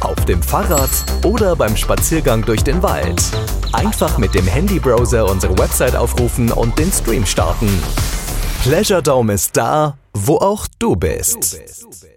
auf dem Fahrrad oder beim Spaziergang durch den Wald. Einfach mit dem Handybrowser unsere Website aufrufen und den Stream starten. Pleasure Dome ist da, wo auch du bist.